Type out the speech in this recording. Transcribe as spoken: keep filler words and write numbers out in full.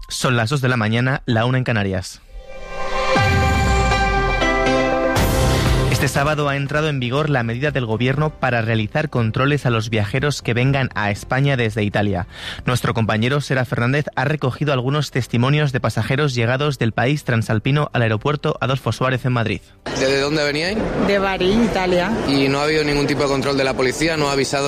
Son las dos de la mañana, la una en Canarias. Este sábado ha entrado en vigor la medida del Gobierno para realizar controles a los viajeros que vengan a España desde Italia. Nuestro compañero Sera Fernández ha recogido algunos testimonios de pasajeros llegados del país transalpino al aeropuerto Adolfo Suárez en Madrid. ¿Desde dónde veníais? De Bari, Italia. ¿Y no ha habido ningún tipo de control de la policía? ¿No ha avisado